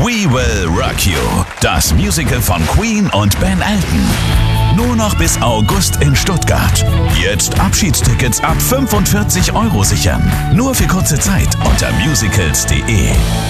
We Will Rock You, das Musical von Queen und Ben Elton. Nur noch bis August in Stuttgart. Jetzt Abschiedstickets ab 45 € sichern. Nur für kurze Zeit unter musicals.de.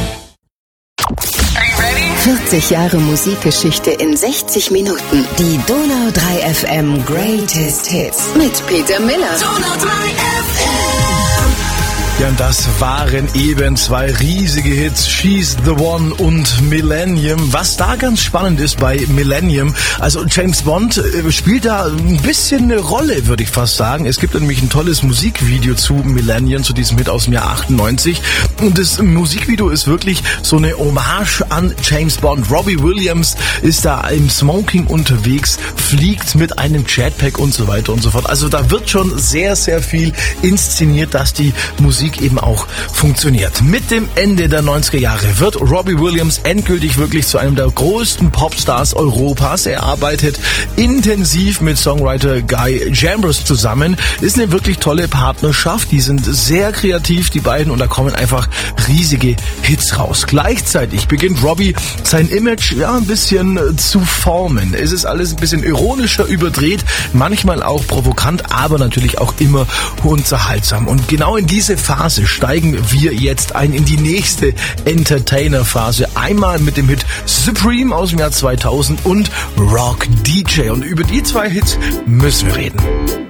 40 Jahre Musikgeschichte in 60 Minuten. Die Donau 3 FM Greatest Hits mit Peter Miller. Donau 3 FM. Ja, und das waren eben zwei riesige Hits, She's the One und Millennium. Was da ganz spannend ist bei Millennium, also James Bond spielt da ein bisschen eine Rolle, würde ich fast sagen. Es gibt nämlich ein tolles Musikvideo zu Millennium, zu diesem Hit aus dem Jahr 98. Und das Musikvideo ist wirklich so eine Hommage an James Bond. Robbie Williams ist da im Smoking unterwegs, fliegt mit einem Jetpack und so weiter und so fort. Also da wird schon sehr, sehr viel inszeniert, dass die Musik eben auch funktioniert. Mit dem Ende der 90er Jahre wird Robbie Williams endgültig wirklich zu einem der größten Popstars Europas. Er arbeitet intensiv mit Songwriter Guy Chambers zusammen. Ist eine wirklich tolle Partnerschaft. Die sind sehr kreativ, die beiden, und da kommen einfach riesige Hits raus. Gleichzeitig beginnt Robbie sein Image ein bisschen zu formen. Es ist alles ein bisschen ironischer überdreht, manchmal auch provokant, aber natürlich auch immer unterhaltsam. Und genau in diese Phase steigen wir jetzt ein in die nächste Entertainer-Phase. Einmal mit dem Hit Supreme aus dem Jahr 2000 und Rock DJ. Und über die zwei Hits müssen wir reden.